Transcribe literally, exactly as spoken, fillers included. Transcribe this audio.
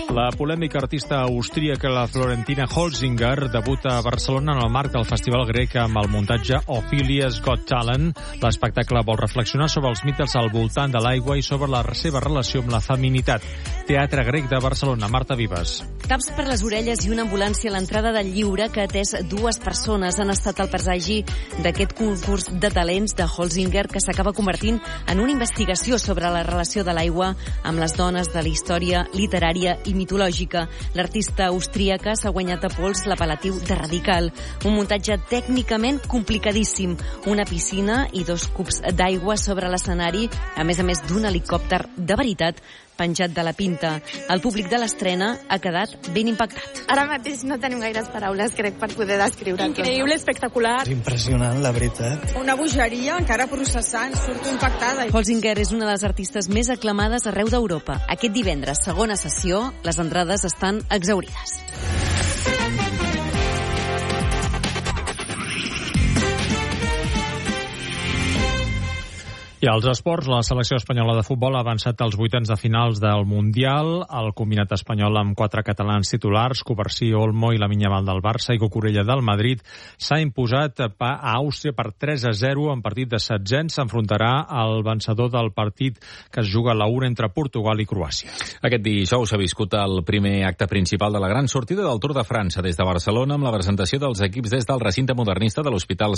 La polèmica artista austríaca la Florentina Holzinger debuta a Barcelona en el marc del festival grec amb el muntatge Ophelia's Got Talent. L'espectacle vol reflexionar sobre els mites al voltant de l'aigua i sobre la seva relació amb la feminitat. Teatre Grec de Barcelona, Marta Vives. Taps per les orelles i una ambulància a l'entrada del Lliure que ha atès dues persones han estat el presagi d'aquest concurs de talents de Holzinger que s'acaba convertint en una investigació sobre la relació de l'aigua amb les dones de la història literària i mitològica. L'artista austríaca s'ha guanyat a pols l'apel·latiu de radical. Un muntatge tècnicament complicadíssim. Una piscina i dos cubs d'aigua sobre l'escenari, a més a més d'un helicòpter de veritat penjat de la pinta. El públic de l'estrena ha quedat ben impactat. Ara mateix no tenim gaires paraules, crec, per poder descriure. Increïble, espectacular. Impressionant, la veritat. Una bogeria, encara processant, surto impactada. Holzinger és una de les artistes més aclamades arreu d'Europa. Aquest divendres, segona sessió, les entrades estan exhaurides. I als esports, la selecció espanyola de futbol ha avançat als vuitens de finals del Mundial. El combinat espanyol amb quatre catalans titulars, Covarsí, Olmo i la Minyamal del Barça i Cucurella del Madrid, s'ha imposat a Àustria per tres a zero en partit de setzents. S'enfrontarà al vencedor del partit que es juga a la una entre Portugal i Croàcia. Aquest dijous s'ha viscut el primer acte principal de la gran sortida del Tour de França des de Barcelona amb la presentació dels equips des del recinte modernista de l'Hospital